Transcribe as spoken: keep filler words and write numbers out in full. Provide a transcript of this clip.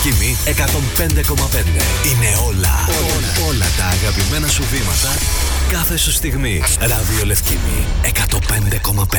Λευκήμη εκατόν πέντε κόμμα πέντε. Είναι όλα, όλα, όλα τα αγαπημένα σου βήματα κάθε σου στιγμή. Ράδιο Λευκήμη εκατόν πέντε κόμμα πέντε.